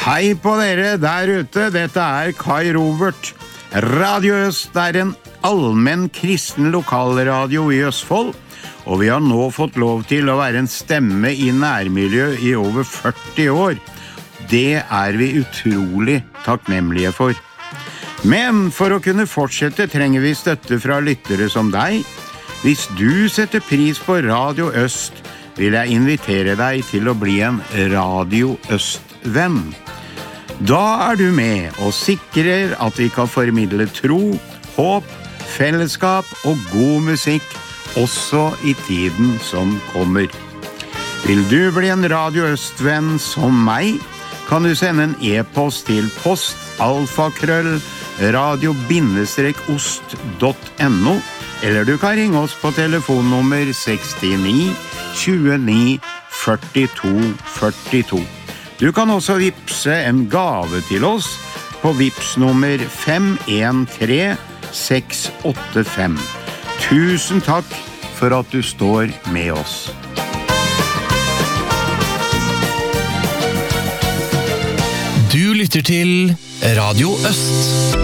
Hei på dere der ute, dette Kai Robert. Radio Øst en allmenn kristen lokalradio i Østfold, og vi har nå fått lov til å være en stemme i nærmiljø i over 40 år. Det vi utrolig takknemlige for. Men for å kunne fortsette trenger vi støtte fra lyttere som deg. Hvis du setter pris på Radio Øst, vil jeg invitere deg til å bli en Radio Øst-venn. Da du med og sikrer at vi kan formidle tro, håp, fellesskap og god musikk også i tiden som kommer. Vil du bli en Radio Øst-venn som meg, kan du sende en e-post til post@radio-ost.no, eller du kan ringe oss på telefonnummer 69 29 42 42. Du kan også vipse en gave til oss på vipsnummer 513 685. Tusen takk for at du står med oss. Du lytter til Radio Øst.